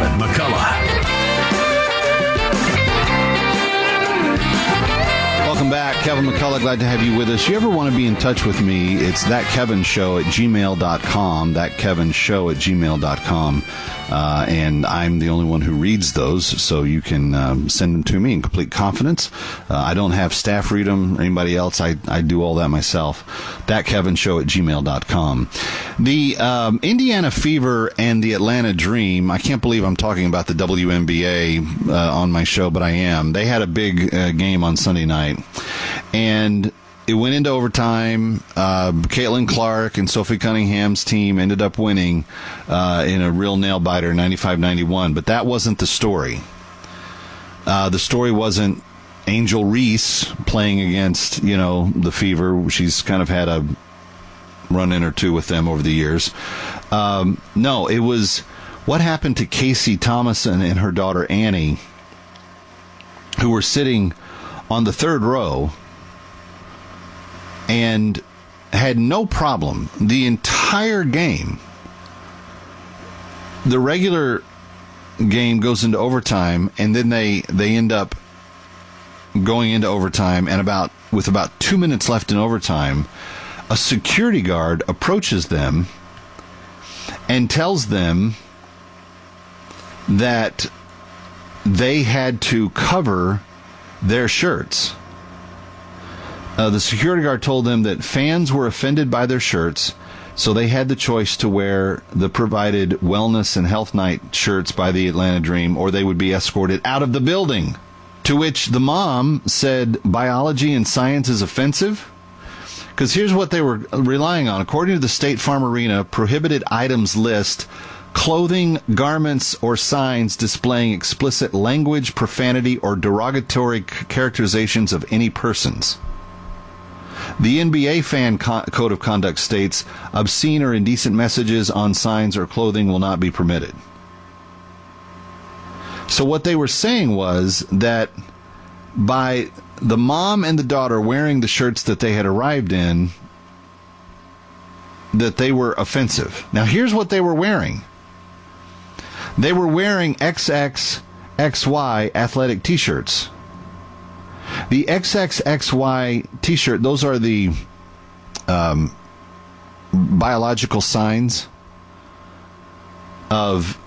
Kevin McCullough. Welcome back. Kevin McCullough, glad to have you with us. You ever want to be in touch with me, it's thatkevinshow@gmail.com, thatkevinshow@gmail.com. And I'm the only one who reads those, so you can send them to me in complete confidence. I don't have staff read them or anybody else. I do all that myself. Thatkevinshow@gmail.com. The Indiana Fever and the Atlanta Dream, I can't believe I'm talking about the WNBA on my show, but I am. They had a big game on Sunday night, and it went into overtime. Caitlin Clark and Sophie Cunningham's team ended up winning in a real nail-biter, 95-91. But that wasn't the story. The story wasn't Angel Reese playing against, the Fever. She's kind of had a run-in or two with them over the years. No, it was what happened to Casey Thomason and her daughter Annie, who were sitting on the third row and had no problem the entire game. The regular game goes into overtime, and then they end up going into overtime, and with about 2 minutes left in overtime, a security guard approaches them and tells them that they had to cover their shirts. The security guard told them that fans were offended by their shirts, so they had the choice to wear the provided Wellness and Health Night shirts by the Atlanta Dream, or they would be escorted out of the building. To which the mom said biology and science is offensive. Because here's what they were relying on. According to the State Farm Arena prohibited items list, clothing, garments, or signs displaying explicit language, profanity, or derogatory characterizations of any persons. The NBA fan code of conduct states obscene or indecent messages on signs or clothing will not be permitted. So what they were saying was that by the mom and the daughter wearing the shirts that they had arrived in, that they were offensive. Now here's what they were wearing. They were wearing XXXY athletic t-shirts. The XXXY t-shirt, those are the biological signs of